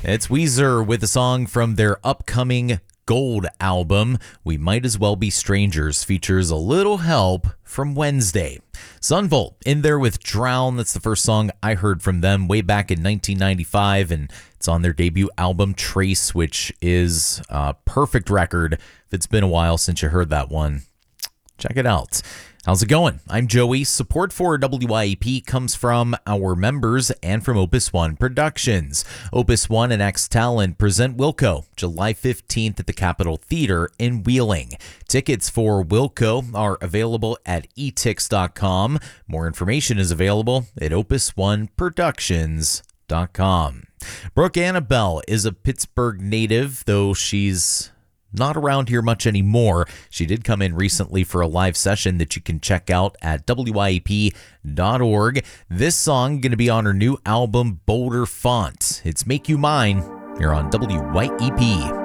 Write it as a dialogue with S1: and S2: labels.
S1: It's Weezer with a song from their upcoming Gold album. We Might As Well Be Strangers features a little help from Wednesday. Sunvolt in there with Drown. That's the first song I heard from them way back in 1995, and it's on their debut album Trace, which is a perfect record. If it's been a while since you heard that one, check it out. How's it going? I'm Joey. Support for WYEP comes from our members and from Opus One Productions. Opus One and X Talent present Wilco July 15th at the Capitol Theater in Wheeling. Tickets for Wilco are available at etix.com. More information is available at opusoneproductions.com. Brooke Annabelle is a Pittsburgh native, though she's not around here much anymore. She did come in recently for a live session that you can check out at WYEP.org. This song going to be on her new album, Boulder Font. It's Make You Mine here on WYEP.